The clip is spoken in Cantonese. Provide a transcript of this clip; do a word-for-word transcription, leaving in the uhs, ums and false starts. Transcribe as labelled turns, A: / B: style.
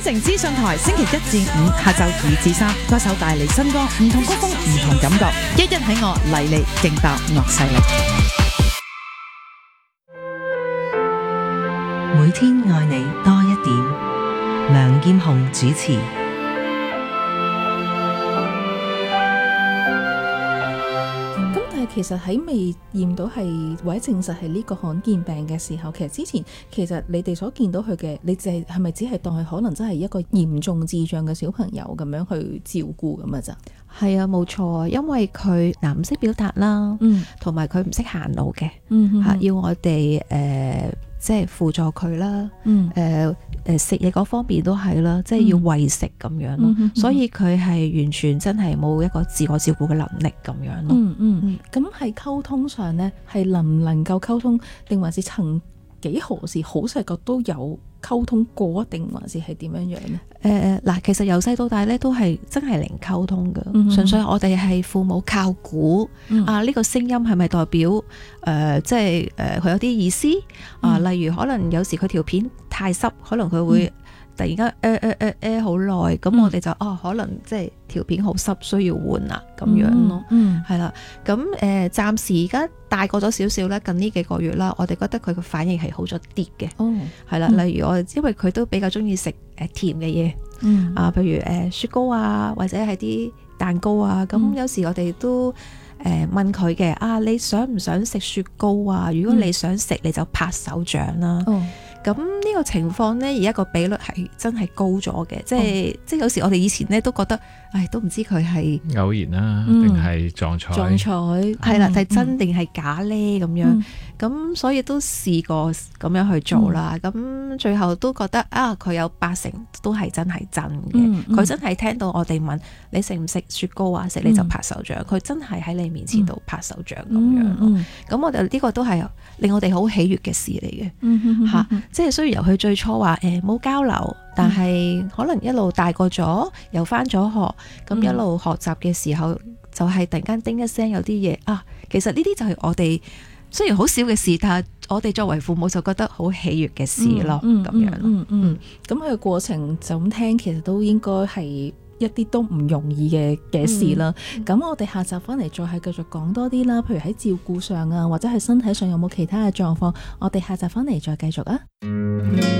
A: 城資訊台星期一至五下晝二至三，歌手帶嚟新歌，唔同曲風，唔同感覺，一一喺我麗麗勁爆樂勢力。
B: 每天愛你多一點。梁劍虹主持。
C: 其實喺未驗到係或者證實係呢個罕見病嘅時候，其實之前其實你哋所見到佢嘅，你就係係咪只係當佢可能真係一個嚴重智障嘅小朋友咁樣去照顧咁啊？咋？
D: 係啊，冇錯，因為佢嗱唔識表達啦，同埋佢唔識行路嘅，嚇、嗯啊、要我哋誒、呃、即係輔助佢啦，誒誒食嘢嗰方面都係啦，即係要餵食咁樣咯，嗯、所以佢係完全真係冇一個自我照顧嘅能力咁樣咯。
C: 嗯嗯，咁喺溝通上咧，係能唔能夠溝通，定還是曾幾何時好細個都有溝通過，定還是係點樣樣咧？
D: 誒嗱、呃，其實由細到大咧都係真係零溝通嘅，嗯、哼純粹我哋係父母靠估、嗯、啊，呢、這個聲音係咪代表誒、呃、即係誒佢有啲意思啊？例如可能有時佢條片太濕，可能佢會突然間誒誒誒誒好耐，咁、呃呃呃、我哋就哦、啊、可能即係條片好濕，需要換啦咁樣咯。嗯，係啦，咁誒、呃、暫時而家大個咗少少咧，近呢幾個月啦，我哋覺得佢個反應係好咗啲嘅。哦，係啦，例如我因為佢都比較中意食誒甜嘅嘢，嗯啊，譬如誒、呃、雪糕啊，或者係啲蛋糕啊，咁、嗯、有時我哋都誒、呃、問佢嘅啊，你想唔想食雪糕啊？如果你想食，你就拍手掌啦。哦。咁呢個情況呢，而家個比率係真係高咗嘅，即係、哦、即係有時我哋以前呢都覺得，唉，都唔知佢係
E: 偶然啦，定係撞彩？
C: 撞彩
D: 係啦，係真定係假呢？咁樣，咁、嗯、所以都試過咁樣去做啦。咁、嗯、最後都覺得啊，佢有八成都係真係真嘅。佢、嗯嗯、真係聽到我哋問你食唔食雪糕啊？食你就拍手掌。佢、嗯、真係喺你面前度拍手掌咁樣咯。咁、嗯嗯、我哋呢個都係令我哋好喜悅嘅事嚟嘅。嚇、嗯！嗯、即係雖然由佢最初話誒冇交流，但係可能一路大個咗，又返咗學，咁一路學習嘅時候，嗯、就係突然間叮一聲有啲嘢啊！其實呢啲就係我哋雖然好少嘅事，但係我哋作為父母就覺得好喜悅嘅事咯，咁、嗯嗯、樣。
C: 嗯嗯，咁佢嘅過程就咁聽，其實都應該係一啲都唔容易嘅嘅事啦。咁、嗯、我哋下集翻嚟再係繼續講多啲啦，譬如喺照顧上啊，或者係身體上有冇其他嘅狀況，我哋下集翻嚟再繼續啊。